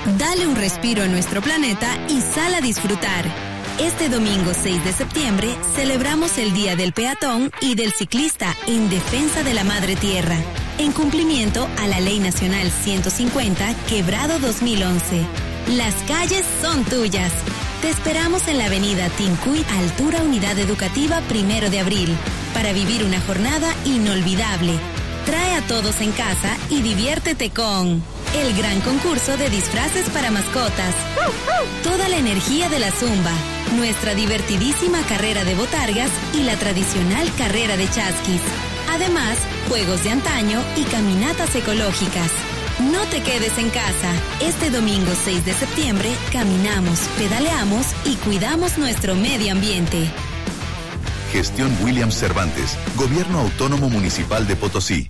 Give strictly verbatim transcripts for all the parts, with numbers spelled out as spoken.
Dale un respiro a nuestro planeta y sal a disfrutar. Este domingo seis de septiembre celebramos el Día del Peatón y del Ciclista en defensa de la Madre Tierra, en cumplimiento a la Ley Nacional ciento cincuenta, quebrado dos mil once. Las calles son tuyas. Te esperamos en la avenida Tincuy, altura Unidad Educativa Primero de Abril, para vivir una jornada inolvidable. Trae a todos en casa y diviértete con el gran concurso de disfraces para mascotas, toda la energía de la zumba, nuestra divertidísima carrera de botargas y la tradicional carrera de chasquis. Además, juegos de antaño y caminatas ecológicas. No te quedes en casa. Este domingo seis de septiembre caminamos, pedaleamos y cuidamos nuestro medio ambiente. Gestión Williams Cervantes, Gobierno Autónomo Municipal de Potosí.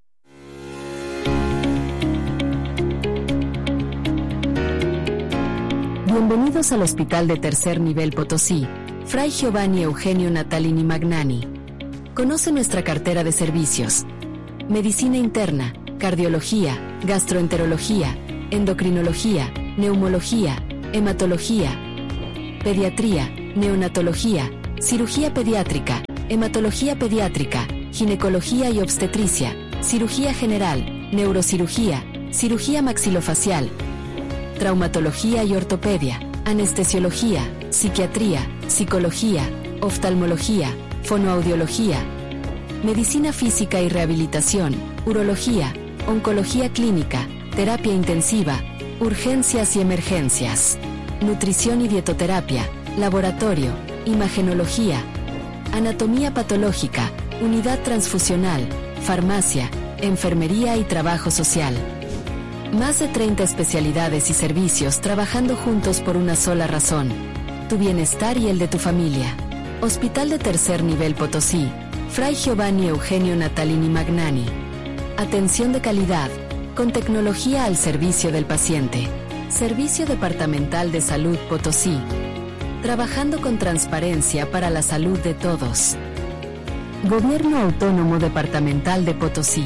Bienvenidos al Hospital de Tercer Nivel Potosí, Fray Giovanni Eugenio Natalini Magnani. Conoce nuestra cartera de servicios: medicina interna, cardiología, gastroenterología, endocrinología, neumología, hematología, pediatría, neonatología, cirugía pediátrica, hematología pediátrica, ginecología y obstetricia, cirugía general, neurocirugía, cirugía maxilofacial, traumatología y ortopedia, anestesiología, psiquiatría, psicología, oftalmología, fonoaudiología, medicina física y rehabilitación, urología, oncología clínica, terapia intensiva, urgencias y emergencias, nutrición y dietoterapia, laboratorio, imagenología, anatomía patológica, unidad transfusional, farmacia, enfermería y trabajo social. Más de treinta especialidades y servicios trabajando juntos por una sola razón: tu bienestar y el de tu familia. Hospital de Tercer Nivel Potosí, Fray Giovanni Eugenio Natalini Magnani. Atención de calidad, con tecnología al servicio del paciente. Servicio Departamental de Salud Potosí. Trabajando con transparencia para la salud de todos. Gobierno Autónomo Departamental de Potosí.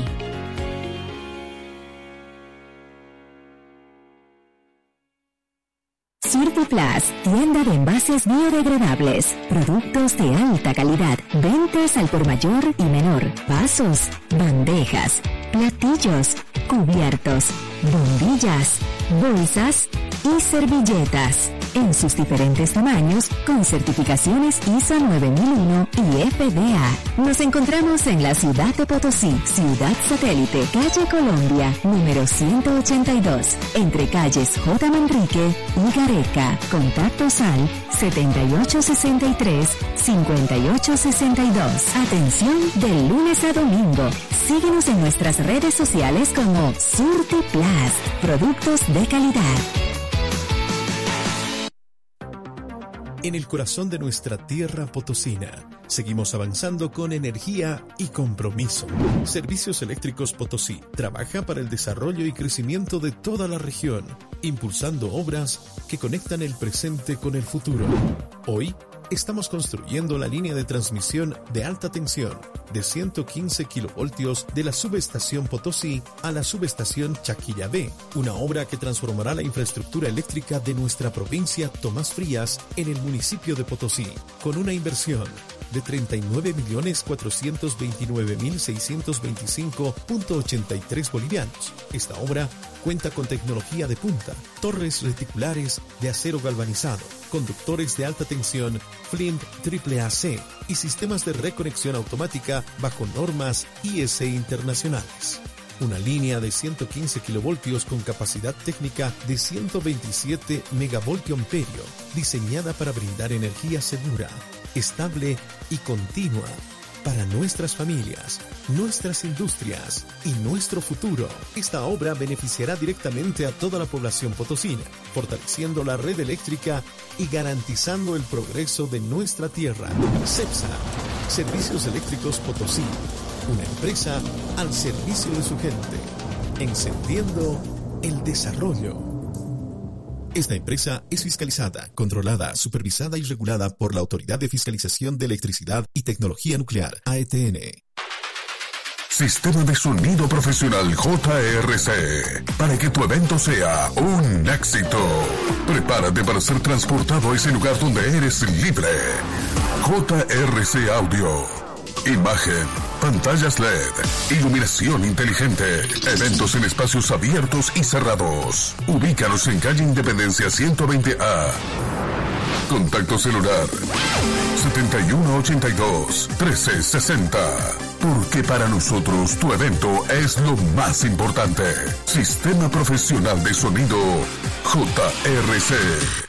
Surtiplas, tienda de envases biodegradables, productos de alta calidad, ventas al por mayor y menor, vasos, bandejas, platillos, cubiertos, bombillas, bolsas y servilletas, en sus diferentes tamaños, con certificaciones I S O nueve mil uno y F D A. Nos encontramos en la ciudad de Potosí, Ciudad Satélite, calle Colombia, número ciento ochenta y dos, entre calles J. Manrique y Gareca. Contactos al setenta y ocho sesenta y tres, cincuenta y ocho sesenta y dos. Atención de lunes a domingo. Síguenos en nuestras redes sociales como Surtiplas, productos de calidad. En el corazón de nuestra tierra potosina, seguimos avanzando con energía y compromiso. Servicios Eléctricos Potosí trabaja para el desarrollo y crecimiento de toda la región, impulsando obras que conectan el presente con el futuro. Hoy, estamos construyendo la línea de transmisión de alta tensión de ciento quince kilovoltios de la subestación Potosí a la subestación Chaquilla B, una obra que transformará la infraestructura eléctrica de nuestra provincia Tomás Frías en el municipio de Potosí, con una inversión de treinta y nueve millones cuatrocientos veintinueve mil seiscientos veinticinco punto ochenta y tres bolivianos. Esta obra cuenta con tecnología de punta, torres reticulares de acero galvanizado, conductores de alta tensión Flint triple A C y sistemas de reconexión automática bajo normas I S internacionales. Una línea de ciento quince kilovoltios con capacidad técnica de ciento veintisiete megavoltio-amperio, diseñada para brindar energía segura, estable y continua para nuestras familias, nuestras industrias y nuestro futuro. Esta obra beneficiará directamente a toda la población potosina, fortaleciendo la red eléctrica y garantizando el progreso de nuestra tierra. CEPSA, Servicios Eléctricos Potosí, una empresa al servicio de su gente, encendiendo el desarrollo. Esta empresa es fiscalizada, controlada, supervisada y regulada por la Autoridad de Fiscalización de Electricidad y Tecnología Nuclear, A E T N. Sistema de sonido profesional J R C, para que tu evento sea un éxito. Prepárate para ser transportado a ese lugar donde eres libre. J R C Audio. Imagen, pantallas L E D, iluminación inteligente, eventos en espacios abiertos y cerrados. Ubícanos en calle Independencia ciento veinte A. Contacto celular setenta y uno ochenta y dos trece sesenta. Porque para nosotros tu evento es lo más importante. Sistema Profesional de Sonido J R C.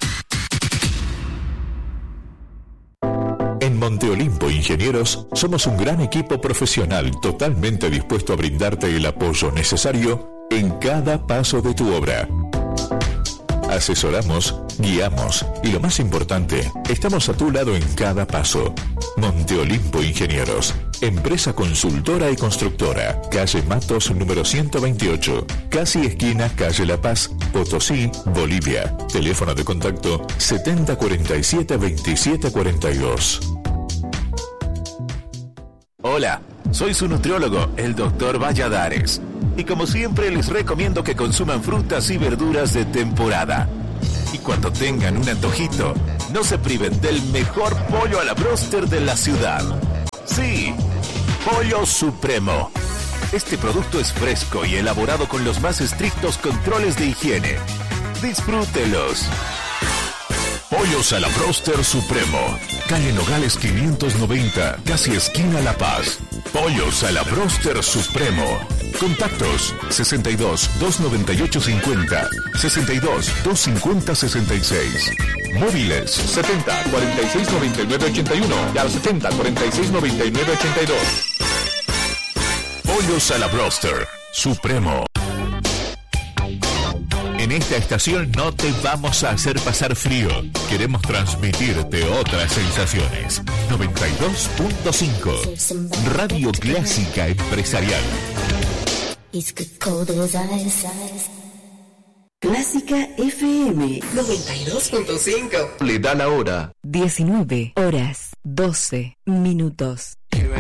En Monte Olimpo Ingenieros somos un gran equipo profesional totalmente dispuesto a brindarte el apoyo necesario en cada paso de tu obra. Asesoramos, guiamos y lo más importante, estamos a tu lado en cada paso. Monte Olimpo Ingenieros, empresa consultora y constructora, calle Matos número ciento veintiocho, casi esquina calle La Paz, Potosí, Bolivia. Teléfono de contacto setenta cuarenta y siete veintisiete cuarenta y dos. Hola, soy su nutriólogo, el doctor Valladares. Y como siempre les recomiendo que consuman frutas y verduras de temporada. Y cuando tengan un antojito, no se priven del mejor pollo a la bróster de la ciudad. Sí, Pollo Supremo. Este producto es fresco y elaborado con los más estrictos controles de higiene. Disfrútelos. Pollos a la Bróster Supremo. Calle Nogales quinientos noventa, casi esquina La Paz. Pollos a la Bróster Supremo. Contactos sesenta y dos, doscientos noventa y ocho cincuenta, sesenta y dos, doscientos cincuenta, sesenta y seis. Móviles setenta, cuarenta y seis, noventa y nueve, ochenta y uno y al setenta, cuarenta y seis, noventa y nueve, ochenta y dos. Pollos a la Bróster Supremo. En esta estación no te vamos a hacer pasar frío. Queremos transmitirte otras sensaciones. noventa y dos punto cinco. Radio Clásica Empresarial. Clásica F M noventa y dos punto cinco. Le da la hora. diecinueve horas, doce minutos.